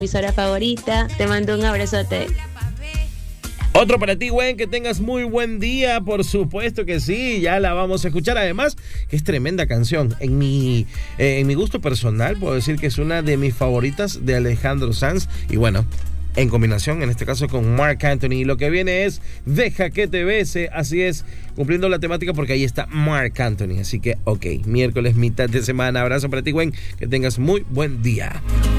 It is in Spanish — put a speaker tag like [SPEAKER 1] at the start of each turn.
[SPEAKER 1] emisora favorita. Te mando un abrazote.
[SPEAKER 2] Otro para ti, Gwen, que tengas muy buen día, por supuesto que sí, ya la vamos a escuchar, además, que es tremenda canción, en mi gusto personal, puedo decir que es una de mis favoritas de Alejandro Sanz, y bueno, en combinación, en este caso con Marc Anthony, y lo que viene es Deja que te bese, así es, cumpliendo la temática porque ahí está Marc Anthony, así que, ok, miércoles, mitad de semana, abrazo para ti, Gwen, que tengas muy buen día.